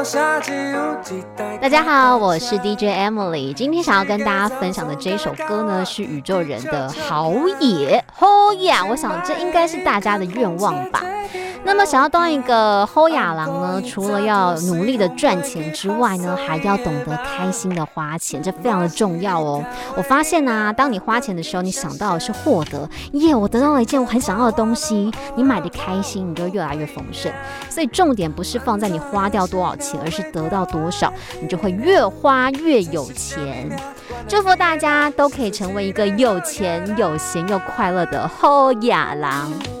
大家好，我是 DJ Emily。今天想要跟大家分享的这一首歌呢，是宇宙人的好野好呀。我想这应该是大家的愿望吧。那么想要当一个好野郎呢，除了要努力的赚钱之外呢，还要懂得开心的花钱，这非常的重要哦。我发现啊，当你花钱的时候，你想到的是获得，我得到了一件我很想要的东西，你买的开心，你就越来越丰盛。所以重点不是放在你花掉多少钱，而是得到多少，你就会越花越有钱。祝福大家都可以成为一个有钱有闲又快乐的好野郎。